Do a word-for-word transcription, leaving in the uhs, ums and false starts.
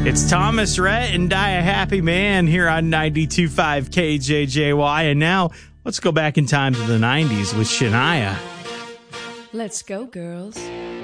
It's Thomas Rhett and Die a Happy Man here on ninety-two point five K J J Y. And now let's go back in time to the nineties with Shania. Let's go, girls.